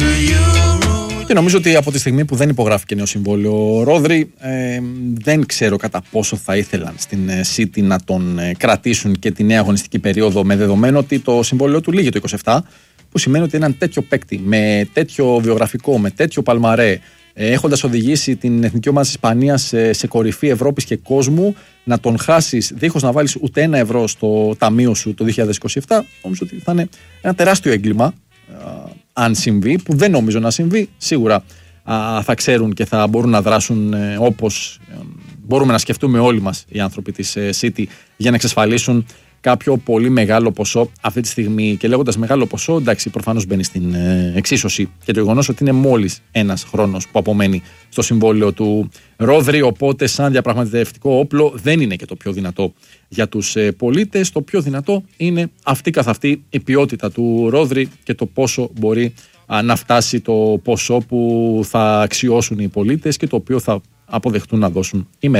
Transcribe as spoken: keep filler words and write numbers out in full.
Και νομίζω ότι από τη στιγμή που δεν υπογράφηκε νέο συμβόλαιο ο Ρόδρυ, ε, δεν ξέρω κατά πόσο θα ήθελαν στην City να τον ε, κρατήσουν και τη νέα αγωνιστική περίοδο, με δεδομένο ότι το συμβόλαιο του λύγει το είκοσι επτά, που σημαίνει ότι έναν τέτοιο παίκτη με τέτοιο βιογραφικό, με τέτοιο παλμαρέ, ε, έχοντας οδηγήσει την εθνική ομάδα της Ισπανίας σε, σε κορυφή Ευρώπης και κόσμου, να τον χάσεις δίχως να βάλεις ούτε ένα ευρώ στο ταμείο σου το δύο χιλιάδες είκοσι επτά, νομίζω ότι θα είναι ένα τεράστιο έγκλημα. Αν συμβεί, που δεν νομίζω να συμβεί, σίγουρα α, θα ξέρουν και θα μπορούν να δράσουν ε, όπως ε, μπορούμε να σκεφτούμε όλοι μας οι άνθρωποι της ε, City, για να εξασφαλίσουν κάποιο πολύ μεγάλο ποσό αυτή τη στιγμή. Και λέγοντας μεγάλο ποσό, εντάξει, προφανώς μπαίνει στην ε, εξίσωση και το γεγονός ότι είναι μόλις ένας χρόνος που απομένει στο συμβόλαιο του Ρόδρυ, οπότε σαν διαπραγματευτικό όπλο δεν είναι και το πιο δυνατό για τους ε, πολίτες. Το πιο δυνατό είναι αυτή καθ' αυτή η ποιότητα του Ρόδρυ και το πόσο μπορεί α, να φτάσει το ποσό που θα αξιώσουν οι πολίτες και το οποίο θα αποδεχτούν να δώσουν οι